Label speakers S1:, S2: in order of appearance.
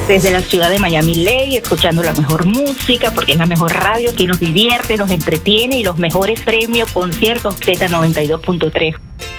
S1: Desde la ciudad de Miami-Dade, escuchando la mejor música, porque es la mejor radio que nos divierte, nos entretiene y los mejores premios, conciertos Z92.3.